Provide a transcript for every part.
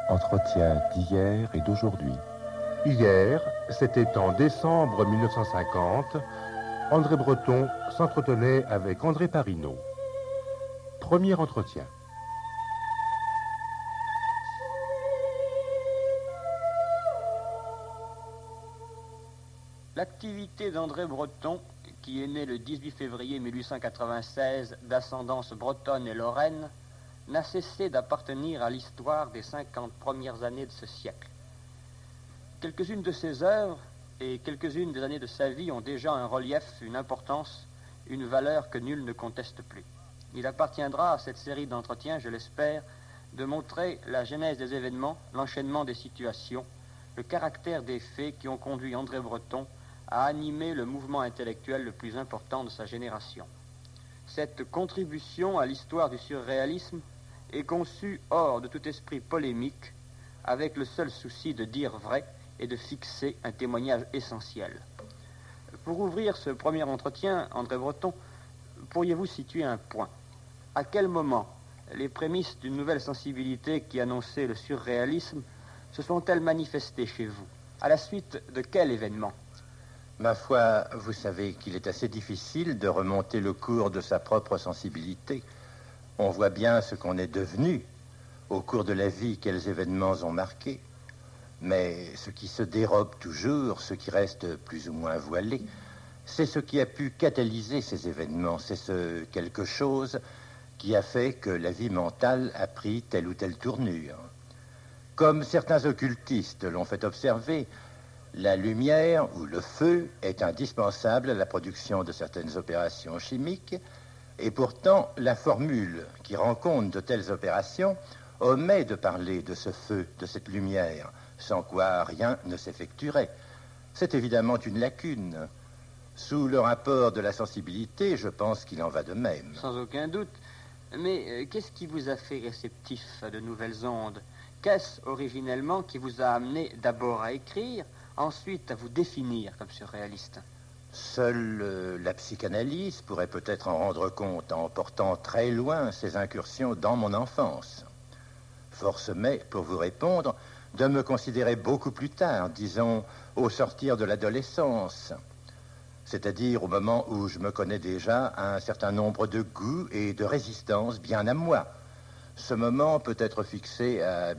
Entretien d'hier et d'aujourd'hui. Hier, c'était en décembre 1950, André Breton s'entretenait avec André Parinaud. Premier entretien. L'activité d'André Breton, qui est né le 18 février 1896 d'ascendance bretonne et lorraine, n'a cessé d'appartenir à l'histoire des 50 premières années de ce siècle. Quelques-unes de ses œuvres et quelques-unes des années de sa vie ont déjà un relief, une importance, une valeur que nul ne conteste plus. Il appartiendra à cette série d'entretiens, je l'espère, de montrer la genèse des événements, l'enchaînement des situations, le caractère des faits qui ont conduit André Breton à animer le mouvement intellectuel le plus important de sa génération. Cette contribution à l'histoire du surréalisme est conçue hors de tout esprit polémique, avec le seul souci de dire vrai et de fixer un témoignage essentiel. Pour ouvrir ce premier entretien, André Breton, pourriez-vous situer un point? À quel moment les prémices d'une nouvelle sensibilité qui annonçait le surréalisme se sont-elles manifestées chez vous? À la suite de quel événement? Ma foi, vous savez qu'il est assez difficile de remonter le cours de sa propre sensibilité. On voit bien ce qu'on est devenu au cours de la vie, quels événements ont marqué. Mais ce qui se dérobe toujours, ce qui reste plus ou moins voilé, c'est ce qui a pu catalyser ces événements. C'est ce quelque chose qui a fait que la vie mentale a pris telle ou telle tournure. Comme certains occultistes l'ont fait observer, la lumière ou le feu est indispensable à la production de certaines opérations chimiques, et pourtant la formule qui rend compte de telles opérations omet de parler de ce feu, de cette lumière, sans quoi rien ne s'effectuerait. C'est évidemment une lacune. Sous le rapport de la sensibilité, je pense qu'il en va de même. Sans aucun doute. Mais qu'est-ce qui vous a fait réceptif à de nouvelles ondes? Qu'est-ce originellement qui vous a amené d'abord à écrire, ensuite à vous définir comme surréaliste? Seule la psychanalyse pourrait peut-être en rendre compte en portant très loin ses incursions dans mon enfance. Force m'est, pour vous répondre, de me considérer beaucoup plus tard, disons, au sortir de l'adolescence, c'est-à-dire au moment où je me connais déjà à un certain nombre de goûts et de résistances bien à moi. Ce moment peut être fixé à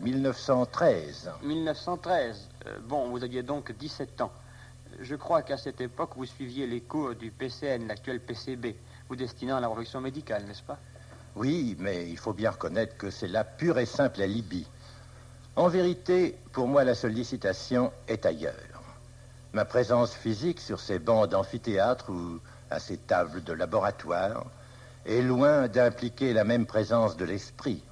1913. 1913. Bon, vous aviez donc 17 ans. Je crois qu'à cette époque, vous suiviez les cours du PCN, l'actuel PCB, vous destinant à la profession médicale, n'est-ce pas? Oui, mais il faut bien reconnaître que c'est là pure et simple alibi. En vérité, pour moi, la sollicitation est ailleurs. Ma présence physique sur ces bancs d'amphithéâtre ou à ces tables de laboratoire est loin d'impliquer la même présence de l'esprit.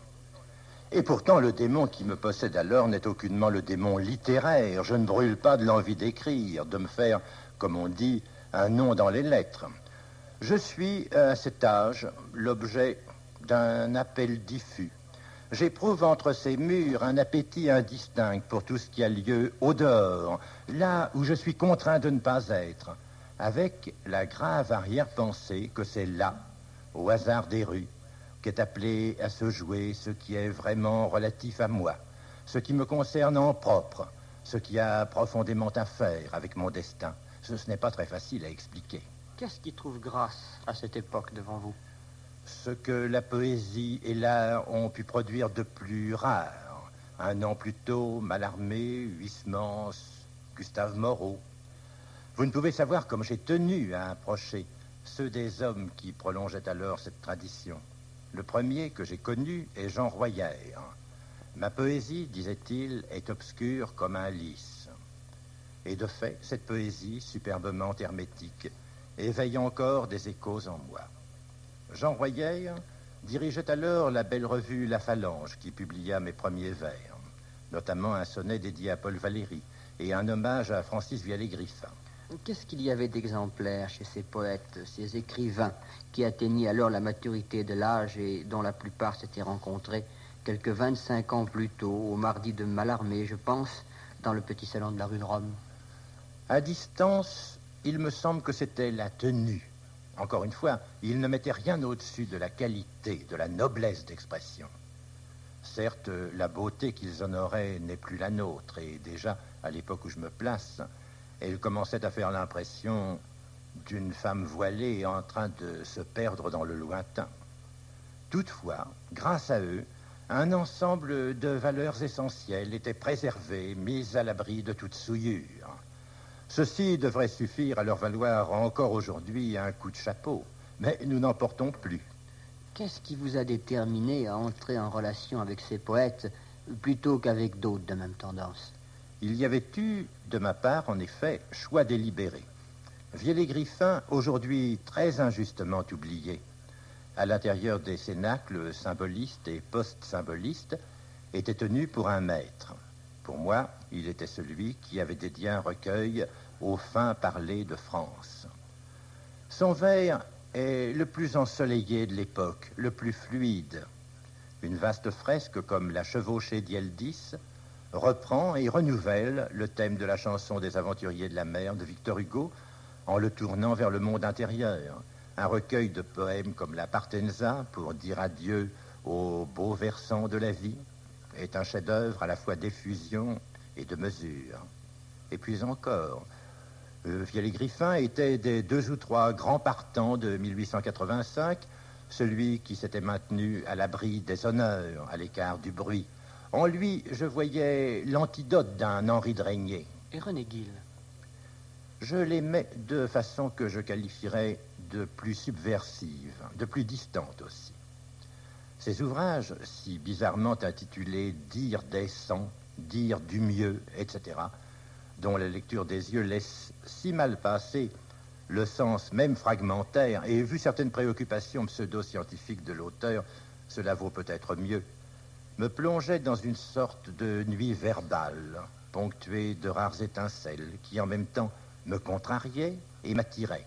Et pourtant, le démon qui me possède alors n'est aucunement le démon littéraire. Je ne brûle pas de l'envie d'écrire, de me faire, comme on dit, un nom dans les lettres. Je suis, à cet âge, l'objet d'un appel diffus. J'éprouve entre ces murs un appétit indistinct pour tout ce qui a lieu au dehors, là où je suis contraint de ne pas être, avec la grave arrière-pensée que c'est là, au hasard des rues, qu'est appelé à se jouer ce qui est vraiment relatif à moi, ce qui me concerne en propre, ce qui a profondément à faire avec mon destin. Ce n'est pas très facile à expliquer. Qu'est-ce qui trouve grâce à cette époque devant vous? Ce que la poésie et l'art ont pu produire de plus rare. Un an plus tôt, Mallarmé, Huysmans, Gustave Moreau. Vous ne pouvez savoir comme j'ai tenu à approcher ceux des hommes qui prolongeaient alors cette tradition. Le premier que j'ai connu est Jean Royer. Ma poésie, disait-il, est obscure comme un lys. Et de fait, cette poésie, superbement hermétique, éveille encore des échos en moi. Jean Royer dirigeait alors la belle revue La Phalange qui publia mes premiers vers, notamment un sonnet dédié à Paul Valéry et un hommage à Francis Vialet-Griffin. Qu'est-ce qu'il y avait d'exemplaires chez ces poètes, ces écrivains qui atteignaient alors la maturité de l'âge et dont la plupart s'étaient rencontrés quelques 25 ans plus tôt, au mardi de Mallarmé, je pense, dans le petit salon de la rue de Rome? À distance, il me semble que c'était la tenue. Encore une fois, il ne mettait rien au-dessus de la qualité, de la noblesse d'expression. Certes, la beauté qu'ils honoraient n'est plus la nôtre, et déjà, à l'époque où je me place, elle commençait à faire l'impression d'une femme voilée en train de se perdre dans le lointain. Toutefois, grâce à eux, un ensemble de valeurs essentielles était préservé, mis à l'abri de toute souillure. Ceci devrait suffire à leur valoir encore aujourd'hui un coup de chapeau, mais nous n'en portons plus. Qu'est-ce qui vous a déterminé à entrer en relation avec ces poètes plutôt qu'avec d'autres de même tendance? Il y avait eu, de ma part, en effet, choix délibéré. Vielle-et-Griffin, aujourd'hui très injustement oublié, à l'intérieur des cénacles symbolistes et post-symbolistes, était tenu pour un maître. Pour moi, il était celui qui avait dédié un recueil aux fins parlées de France. Son vers est le plus ensoleillé de l'époque, le plus fluide. Une vaste fresque comme la Chevauchée d'Yeldis reprend et renouvelle le thème de la chanson des aventuriers de la mer de Victor Hugo en le tournant vers le monde intérieur. Un recueil de poèmes comme la Partenza, pour dire adieu aux beaux versants de la vie, est un chef-d'œuvre à la fois d'effusion et de mesure. Et puis encore, Vielle-et-Griffin était des 2 ou 3 grands partants de 1885, celui qui s'était maintenu à l'abri des honneurs, à l'écart du bruit. En lui, je voyais l'antidote d'un Henri de Régnier. Et René Guil? Je l'aimais de façon que je qualifierais de plus subversive, de plus distante aussi. Ses ouvrages, si bizarrement intitulés « Dire des sangs »,« Dire du mieux », etc., dont la lecture des yeux laisse si mal passer le sens même fragmentaire, et vu certaines préoccupations pseudo-scientifiques de l'auteur, cela vaut peut-être mieux, me plongeait dans une sorte de nuit verbale, ponctuée de rares étincelles, qui en même temps me contrariaient et m'attiraient.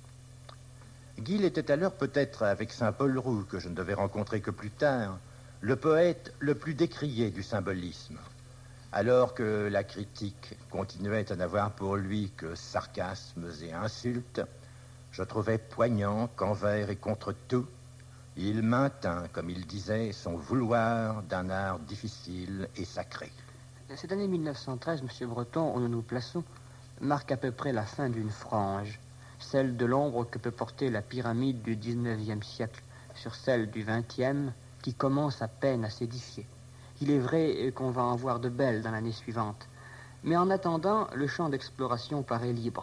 Guil était alors peut-être, avec Saint-Paul Roux, que je ne devais rencontrer que plus tard, le poète le plus décrié du symbolisme, alors que la critique continuait à n'avoir pour lui que sarcasmes et insultes. Je trouvais poignant qu'envers et contre tout, il maintint, comme il disait, son vouloir d'un art difficile et sacré. Cette année 1913, M. Breton, où nous nous plaçons, marque à peu près la fin d'une frange, celle de l'ombre que peut porter la pyramide du XIXe siècle sur celle du XXe, qui commence à peine à s'édifier. Il est vrai qu'on va en voir de belles dans l'année suivante, mais en attendant, le champ d'exploration paraît libre.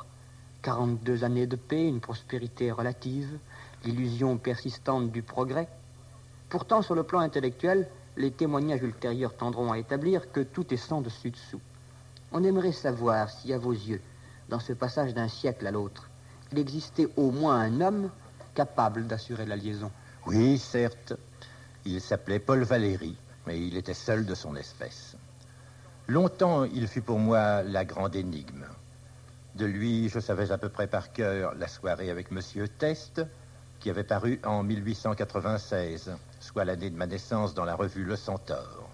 42 années de paix, une prospérité relative, l'illusion persistante du progrès. Pourtant, sur le plan intellectuel, les témoignages ultérieurs tendront à établir que tout est sans dessus-dessous. On aimerait savoir si, à vos yeux, dans ce passage d'un siècle à l'autre, il existait au moins un homme capable d'assurer la liaison. Oui, certes. Il s'appelait Paul Valéry, mais il était seul de son espèce. Longtemps, il fut pour moi la grande énigme. De lui, je savais à peu près par cœur La soirée avec Monsieur Teste, qui avait paru en 1896, soit l'année de ma naissance dans la revue Le Centaure.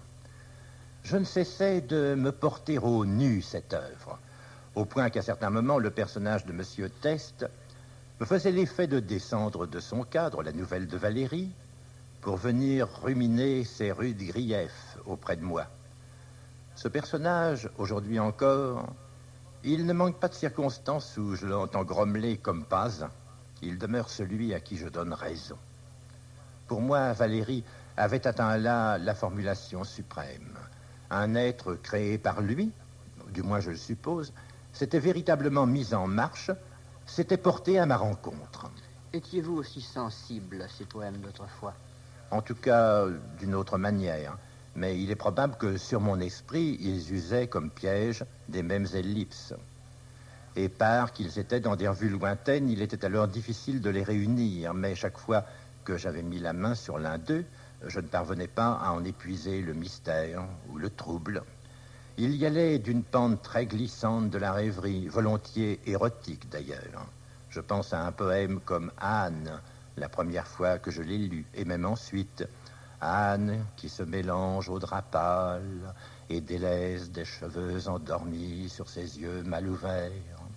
Je ne cessais de me porter au nu cette œuvre, au point qu'à certains moments, le personnage de Monsieur Teste me faisait l'effet de descendre de son cadre, la nouvelle de Valéry, pour venir ruminer ses rudes griefs auprès de moi. Ce personnage, aujourd'hui encore, il ne manque pas de circonstances où je l'entends grommeler comme pas un. Il demeure celui à qui je donne raison. Pour moi, Valéry avait atteint là la formulation suprême. Un être créé par lui, du moins je le suppose, s'était véritablement mis en marche, s'était porté à ma rencontre. Étiez-vous aussi sensible à ces poèmes d'autrefois? En tout cas, d'une autre manière. Mais il est probable que sur mon esprit, ils usaient comme piège des mêmes ellipses. Et par qu'ils étaient dans des revues lointaines, il était alors difficile de les réunir. Mais chaque fois que j'avais mis la main sur l'un d'eux, je ne parvenais pas à en épuiser le mystère ou le trouble. Il y allait d'une pente très glissante de la rêverie, volontiers érotique d'ailleurs. Je pense à un poème comme Anne, la première fois que je l'ai lu, et même ensuite, Anne qui se mélange au drap pâle et délaisse des cheveux endormis sur ses yeux mal ouverts.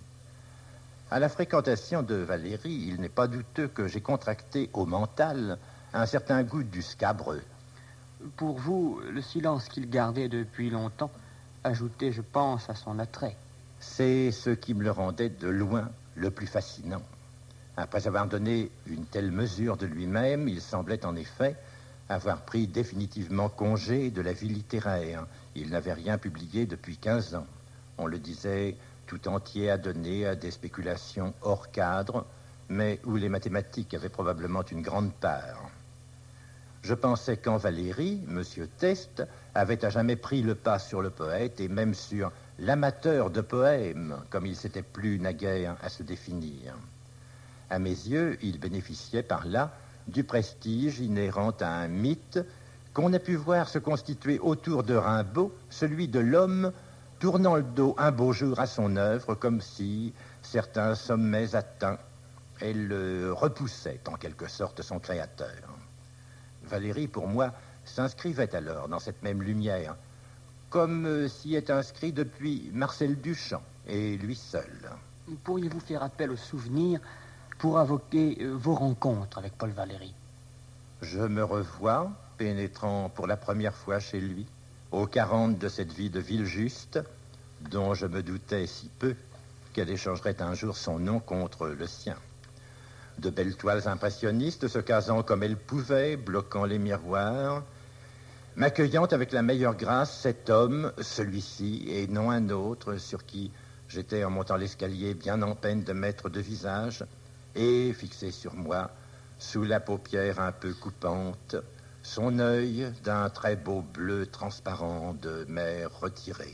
À la fréquentation de Valéry, il n'est pas douteux que j'ai contracté au mental un certain goût du scabreux. Pour vous, le silence qu'il gardait depuis longtemps ajoutait, je pense, à son attrait. C'est ce qui me le rendait de loin le plus fascinant. Après avoir donné une telle mesure de lui-même, il semblait en effet avoir pris définitivement congé de la vie littéraire. Il n'avait rien publié depuis 15 ans. On le disait tout entier adonné à des spéculations hors cadre, mais où les mathématiques avaient probablement une grande part. Je pensais qu'en Valéry, M. Teste avait à jamais pris le pas sur le poète et même sur l'amateur de poèmes, comme il s'était plu naguère à se définir. À mes yeux, il bénéficiait par là du prestige inhérent à un mythe qu'on a pu voir se constituer autour de Rimbaud, celui de l'homme tournant le dos un beau jour à son œuvre, comme si certains sommets atteints, elle repoussait en quelque sorte son créateur. Valéry, pour moi, s'inscrivait alors dans cette même lumière, comme s'y est inscrit depuis Marcel Duchamp, et lui seul. Pourriez-vous faire appel aux souvenirs pour invoquer vos rencontres avec Paul Valéry? Je me revois, pénétrant pour la première fois chez lui, aux 40 de cette vie de Villejuste, dont je me doutais si peu qu'elle échangerait un jour son nom contre le sien. De belles toiles impressionnistes se casant comme elles pouvaient, bloquant les miroirs, m'accueillant avec la meilleure grâce cet homme, celui-ci, et non un autre, sur qui j'étais en montant l'escalier bien en peine de mettre de visage, et fixé sur moi, sous la paupière un peu coupante, son œil d'un très beau bleu transparent de mer retirée.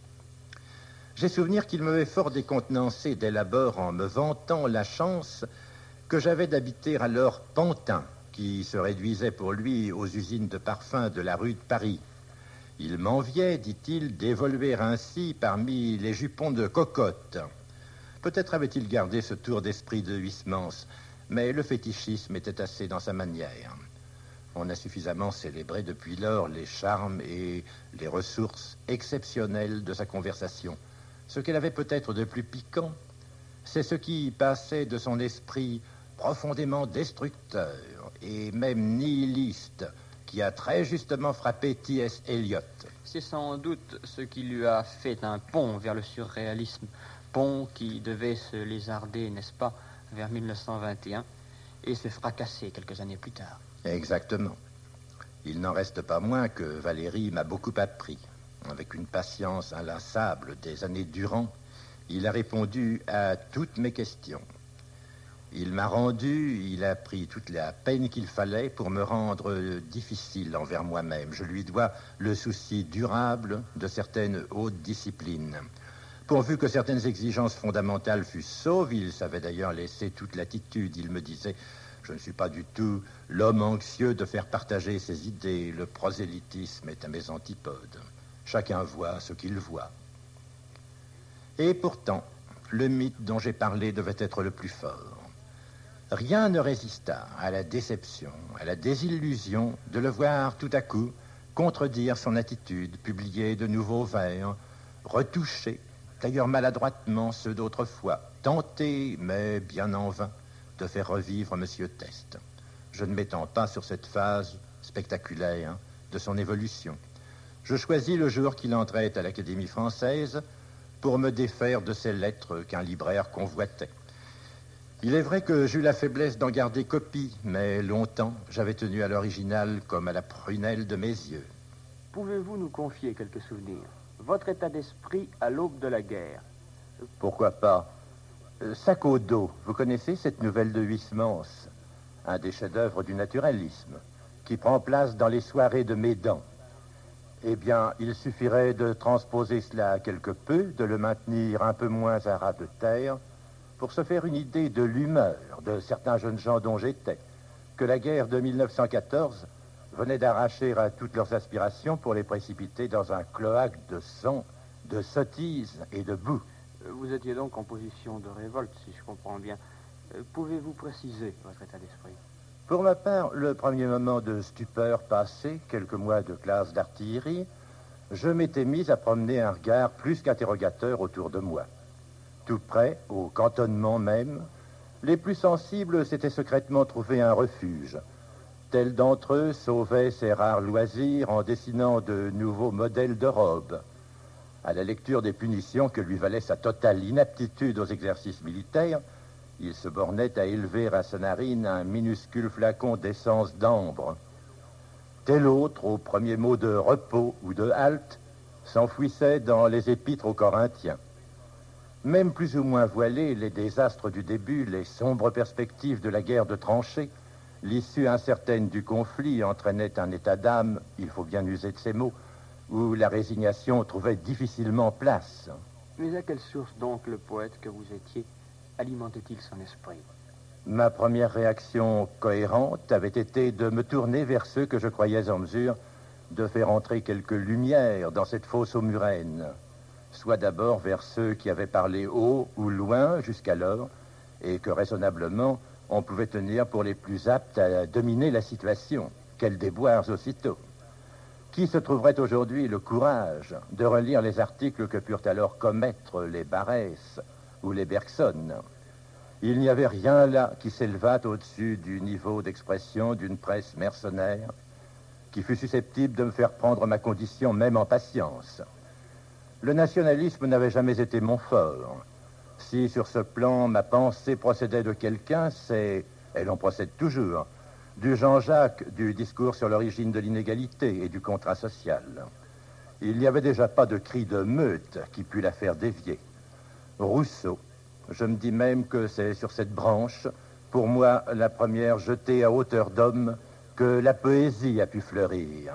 J'ai souvenir qu'il m'avait fort décontenancé dès l'abord en me vantant la chance que j'avais d'habiter alors Pantin, qui se réduisait pour lui aux usines de parfums de la rue de Paris. Il m'enviait, dit-il, d'évoluer ainsi parmi les jupons de cocotte. Peut-être avait-il gardé ce tour d'esprit de Huysmans, mais le fétichisme était assez dans sa manière. On a suffisamment célébré depuis lors les charmes et les ressources exceptionnelles de sa conversation. Ce qu'elle avait peut-être de plus piquant, c'est ce qui passait de son esprit profondément destructeur et même nihiliste qui a très justement frappé T.S. Eliot. C'est sans doute ce qui lui a fait un pont vers le surréalisme, pont qui devait se lézarder, n'est-ce pas, vers 1921 et se fracasser quelques années plus tard. Exactement. Il n'en reste pas moins que Valéry m'a beaucoup appris. Avec une patience inlassable des années durant, il a répondu à toutes mes questions. Il m'a rendu, il a pris toute la peine qu'il fallait pour me rendre difficile envers moi-même. Je lui dois le souci durable de certaines hautes disciplines. Pourvu que certaines exigences fondamentales fussent sauves, il savait d'ailleurs laisser toute latitude. Il me disait, je ne suis pas du tout l'homme anxieux de faire partager ses idées. Le prosélytisme est à mes antipodes. Chacun voit ce qu'il voit. Et pourtant, le mythe dont j'ai parlé devait être le plus fort. Rien ne résista à la déception, à la désillusion de le voir tout à coup contredire son attitude, publier de nouveaux vers, retoucher, d'ailleurs maladroitement ceux d'autrefois, tenter, mais bien en vain, de faire revivre M. Teste. Je ne m'étends pas sur cette phase spectaculaire de son évolution. Je choisis le jour qu'il entrait à l'Académie française pour me défaire de ces lettres qu'un libraire convoitait. Il est vrai que j'eus la faiblesse d'en garder copie, mais longtemps, j'avais tenu à l'original comme à la prunelle de mes yeux. Pouvez-vous nous confier quelques souvenirs? Votre état d'esprit à l'aube de la guerre. Pourquoi pas? Sac au dos, vous connaissez cette nouvelle de Huysmans, un des chefs-d'œuvre du naturalisme, qui prend place dans les soirées de Médan. Eh bien, il suffirait de transposer cela quelque peu, de le maintenir un peu moins à ras de terre, pour se faire une idée de l'humeur de certains jeunes gens dont j'étais, que la guerre de 1914 venait d'arracher à toutes leurs aspirations pour les précipiter dans un cloaque de sang, de sottises et de boue. Vous étiez donc en position de révolte, si je comprends bien. Pouvez-vous préciser votre état d'esprit? Pour ma part, le premier moment de stupeur passé, quelques mois de classe d'artillerie, je m'étais mis à promener un regard plus qu'interrogateur autour de moi. Tout près, au cantonnement même, les plus sensibles s'étaient secrètement trouvé un refuge. Tel d'entre eux sauvait ses rares loisirs en dessinant de nouveaux modèles de robes. À la lecture des punitions que lui valait sa totale inaptitude aux exercices militaires, il se bornait à élever à sa narine un minuscule flacon d'essence d'ambre. Tel autre, au premier mot de repos ou de halte, s'enfouissait dans les épîtres aux Corinthiens. Même plus ou moins voilés, les désastres du début, les sombres perspectives de la guerre de tranchées, l'issue incertaine du conflit entraînait un état d'âme, il faut bien user de ces mots, où la résignation trouvait difficilement place. Mais à quelle source donc le poète que vous étiez alimentait-il son esprit? Ma première réaction cohérente avait été de me tourner vers ceux que je croyais en mesure de faire entrer quelques lumières dans cette fosse aux murènes, soit d'abord vers ceux qui avaient parlé haut ou loin jusqu'alors, et que raisonnablement on pouvait tenir pour les plus aptes à dominer la situation. Quels déboires aussitôt! Qui se trouverait aujourd'hui le courage de relire les articles que purent alors commettre les Barrès ou les Bergson? Il n'y avait rien là qui s'élevât au-dessus du niveau d'expression d'une presse mercenaire qui fût susceptible de me faire prendre ma condition même en patience. Le nationalisme n'avait jamais été mon fort. Si sur ce plan ma pensée procédait de quelqu'un, c'est, elle en procède toujours, du Jean-Jacques du discours sur l'origine de l'inégalité et du contrat social. Il n'y avait déjà pas de cri de meute qui pût la faire dévier. Rousseau, je me dis même que c'est sur cette branche, pour moi la première jetée à hauteur d'homme, que la poésie a pu fleurir.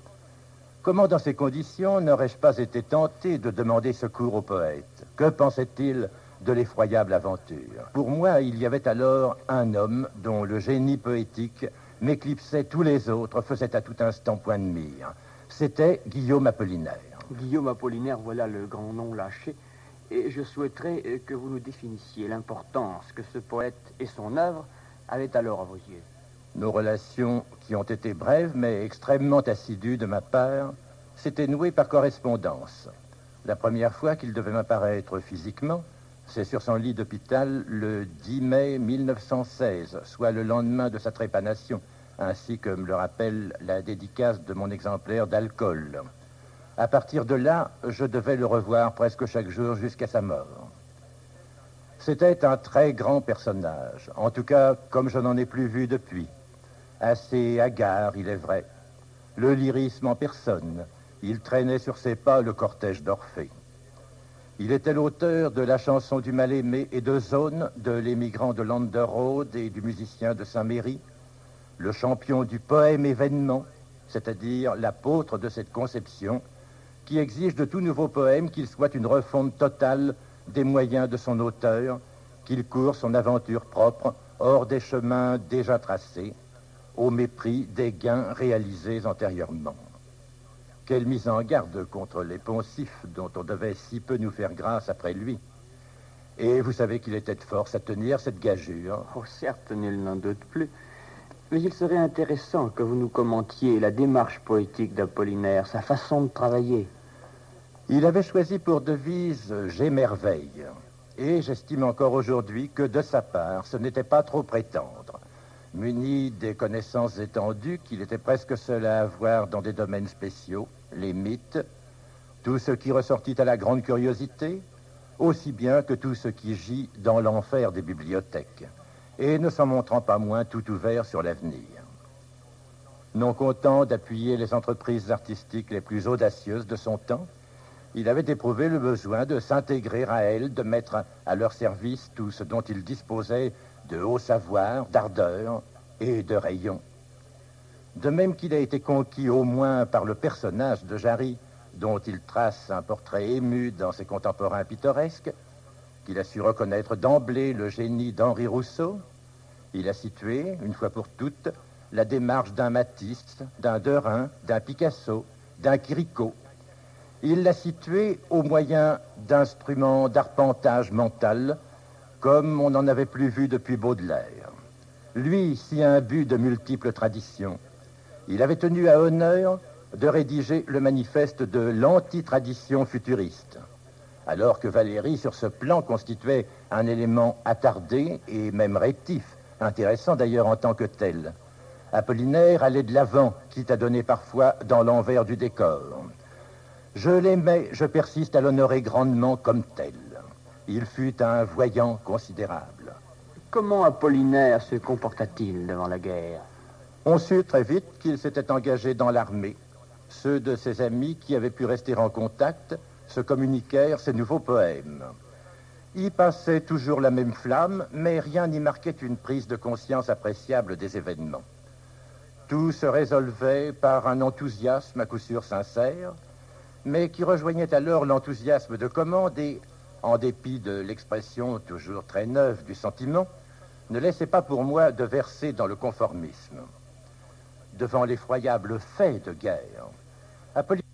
Comment dans ces conditions n'aurais-je pas été tenté de demander secours au poète? Que pensait-il de l'effroyable aventure? Pour moi, il y avait alors un homme dont le génie poétique m'éclipsait tous les autres, faisait à tout instant point de mire. C'était Guillaume Apollinaire. Guillaume Apollinaire, voilà le grand nom lâché. Et je souhaiterais que vous nous définissiez l'importance que ce poète et son œuvre avaient alors à vos yeux. Nos relations, qui ont été brèves mais extrêmement assidues de ma part, s'étaient nouées par correspondance. La première fois qu'il devait m'apparaître physiquement, c'est sur son lit d'hôpital le 10 mai 1916, soit le lendemain de sa trépanation, ainsi que me le rappelle la dédicace de mon exemplaire d'alcool. À partir de là, je devais le revoir presque chaque jour jusqu'à sa mort. C'était un très grand personnage, en tout cas comme je n'en ai plus vu depuis. Assez hagard, il est vrai. Le lyrisme en personne, il traînait sur ses pas le cortège d'Orphée. Il était l'auteur de la chanson du mal-aimé et de Zone, de l'émigrant de Landerode et du musicien de Saint-Méry, le champion du poème événement, c'est-à-dire l'apôtre de cette conception qui exige de tout nouveau poème qu'il soit une refonte totale des moyens de son auteur, qu'il court son aventure propre hors des chemins déjà tracés, au mépris des gains réalisés antérieurement. Quelle mise en garde contre les poncifs dont on devait si peu nous faire grâce après lui. Et vous savez qu'il était de force à tenir cette gageure. Oh, certes, nul n'en doute plus. Mais il serait intéressant que vous nous commentiez la démarche poétique d'Apollinaire, sa façon de travailler. Il avait choisi pour devise « J'émerveille ». Et j'estime encore aujourd'hui que de sa part, ce n'était pas trop prétendre. Muni des connaissances étendues qu'il était presque seul à avoir dans des domaines spéciaux, les mythes, tout ce qui ressortit à la grande curiosité, aussi bien que tout ce qui gît dans l'enfer des bibliothèques, et ne s'en montrant pas moins tout ouvert sur l'avenir. Non content d'appuyer les entreprises artistiques les plus audacieuses de son temps, il avait éprouvé le besoin de s'intégrer à elles, de mettre à leur service tout ce dont il disposait de haut savoir, d'ardeur et de rayon. De même qu'il a été conquis au moins par le personnage de Jarry, dont il trace un portrait ému dans ses contemporains pittoresques, qu'il a su reconnaître d'emblée le génie d'Henri Rousseau, il a situé, une fois pour toutes, la démarche d'un Matisse, d'un Derain, d'un Picasso, d'un Quirico. Il l'a situé au moyen d'instruments d'arpentage mental, comme on n'en avait plus vu depuis Baudelaire. Lui, si imbu de multiples traditions, il avait tenu à honneur de rédiger le manifeste de l'anti-tradition futuriste, alors que Valéry, sur ce plan, constituait un élément attardé et même rétif, intéressant d'ailleurs en tant que tel. Apollinaire allait de l'avant, quitte à donner parfois dans l'envers du décor. Je l'aimais, je persiste à l'honorer grandement comme tel. Il fut un voyant considérable. Comment Apollinaire se comporta-t-il devant la guerre? On sut très vite qu'il s'était engagé dans l'armée. Ceux de ses amis qui avaient pu rester en contact se communiquèrent ses nouveaux poèmes. Il passait toujours la même flamme, mais rien n'y marquait une prise de conscience appréciable des événements. Tout se résolvait par un enthousiasme à coup sûr sincère, mais qui rejoignait alors l'enthousiasme de commande et, en dépit de l'expression toujours très neuve du sentiment, ne laissait pas pour moi de verser dans le conformisme. Devant l'effroyable fait de guerre, Apollinaire